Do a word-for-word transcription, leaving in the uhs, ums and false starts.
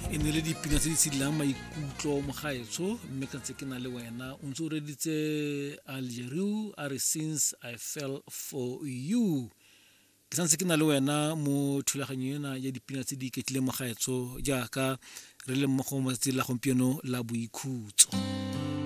e ne le dipina tse di tshilang maikutlo mo gaetso mme ka ntse ke na le wena o ntse o reditse Algeria a re since I fell for you ke santse ke na le wena mo thulaganyo ena ya dipina tse di iketlile mo gaetso jaaka re le mo go matsatsi la gompieno la boikhutso